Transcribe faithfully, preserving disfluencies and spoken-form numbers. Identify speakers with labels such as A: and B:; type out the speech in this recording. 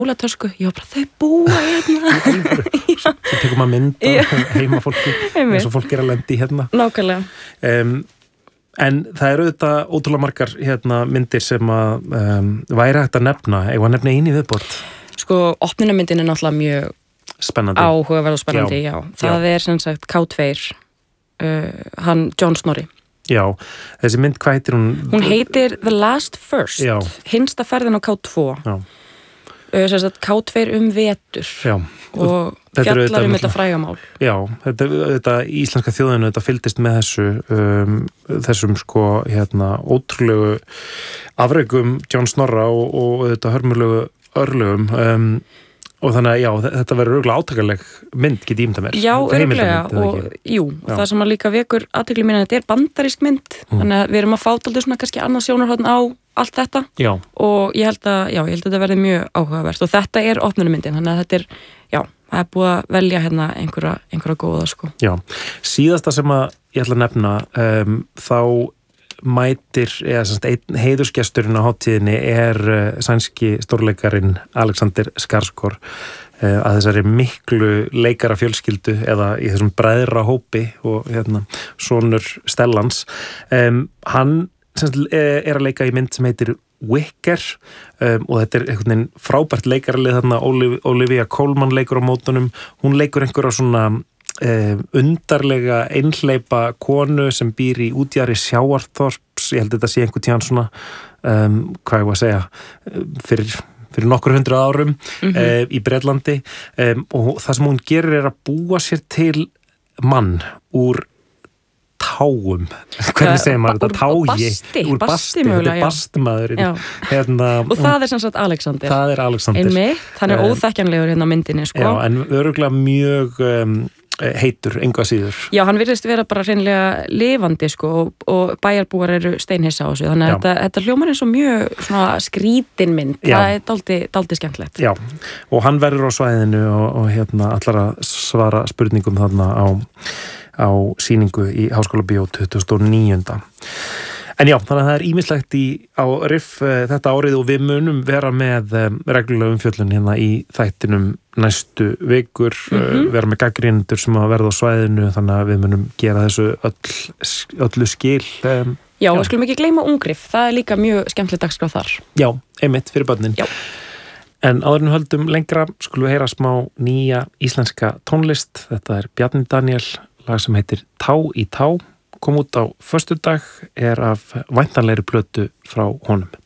A: jólatösku, ég var bara þau búa hérna.
B: Svo tekur maður mynd á heima fólki eins og fólk er að lendi hérna.
A: Nákvæmlega.
B: Um, en það eru auðvitað ótrúlega margar hérna, myndir sem að um, væri hægt að nefna, eða að nefna eini viðbót.
A: Sko, opnunarmyndin er náttúrulega mjög
B: spennandi.
A: Áhugaverð og spennandi, já. já. Það já. er sem sagt K tvö, uh, hann John Snorri.
B: Já, þessi mynd, hvað heitir hún?
A: Hún heitir The Last First,
B: já.
A: hinsta ferðin á K tvö. Já. Þess að K tvö um vetur
B: já.
A: og fjallar um þetta frægamál.
B: Já, þetta, þetta íslenska þjóðinu þetta fylgdist með þessu um, þessum sko hérna ótrúlegu afrekum John Snorra og, og þetta hörmulegu örlögum um, og þannig að já, þetta verður örugglega átakaleg mynd, get ég ímynda mér.
A: Já, örugglega og jú, og það sem að líka vekur athygli mín að þetta er bandarísk mynd, mm. þannig að við erum að fá dálítið svona kannski annað sjónarhorn á allt þetta
B: já.
A: og ég held að, já, ég held að þetta verði mjög áhugavert og þetta er opnunarmyndin, þannig að þetta er, já, það er búið að velja hérna einhverja, einhverja góða, sko.
B: Já, síðasta sem að ég ætla að nefna, um, þá mætir, eða semst einn heiðursgesturinn á hátíðinni er uh, sænski stórleikarin Alexander Skarsgård uh, að þessari miklu leikara fjölskyldu eða í þessum bræðra hópi og hérna, sonur Stellans. Um, hann er að leika í mynd sem heitir Wicker um, og þetta er einhvern veginn frábært leikaralið þarna, Olivia Colman leikur á mótunum, hún leikur einhverja svona um, undarlega einhleypa konu sem býr í útjari Sjávarþorps, ég held að þetta sé einhvern tíðan svona um, hvað ég var að segja fyrir, fyrir nokkur hundru árum mm-hmm. um, í Bretlandi um, og það sem hún gerir er að búa sér til mann úr táum, hvernig segir maður þetta, tági,
A: basti,
B: úr basti, þetta er bastmaðurinn hérna,
A: og það er sem sagt Alexander
B: það er Alexander
A: einmitt, hann er óþekkjanlegur hérna á myndinni sko.
B: Já, en örugglega mjög um, heitur, enga síður
A: já, hann virðist vera bara hreinlega lifandi sko, og, og bæjarbúar eru steinhissa á þessu þannig að þetta, þetta hljómar eins og mjög svona skrítin mynd, já. Það er daldi, daldi skemmtilegt já,
B: og hann verður á svæðinu og, og hérna allar að svara spurningum þarna á á sýningu í Háskóla Bíó tuttugasta og níunda. En já, þannig að það er ýmislegt í, á riff uh, þetta árið og við munum vera með um, reglulega umfjöllun hérna í þættinum næstu vikur, mm-hmm. uh, vera með gagnrýnendur sem að verða á svæðinu, þannig að við munum gera þessu öll, öllu skil. Um,
A: já, já, við skulum ekki gleyma Ungriff, það er líka mjög skemmtilegt dagskrá þar.
B: Já, einmitt fyrir börnin.
A: Já.
B: En áður en höldum lengra skulum við heyra smá nýja íslenska tónlist, þetta er Bjarni Daniel, lag sem heitir Tá í tá, kom út á föstudag, er af væntanlegri plötu frá honum.